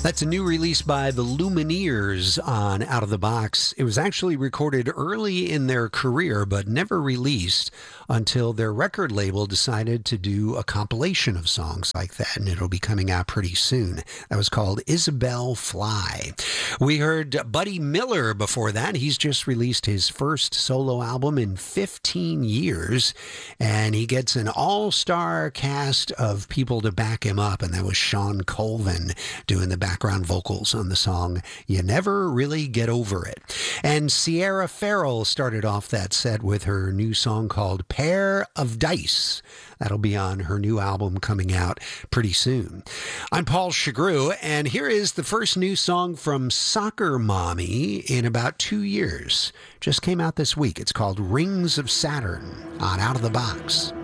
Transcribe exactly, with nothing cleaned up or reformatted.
That's a new release by the Lumineers on Out of the Box. It was actually recorded early in their career, but never released until their record label decided to do a compilation of songs like that, and it'll be coming out pretty soon. That was called Isabel Fly. We heard Buddy Miller before that. He's just released his first solo album in fifteen years, and he gets an all-star cast of people to back him up, and that was Sean Colvin doing the background vocals on the song You Never Really Get Over It. And Sierra Farrell started off that set with her new song called Pair of Dice. That'll be on her new album coming out pretty soon. I'm Paul Chagru, and here is the first new song from Soccer Mommy in about two years. Just came out this week. It's called Rings of Saturn on Out of the Box.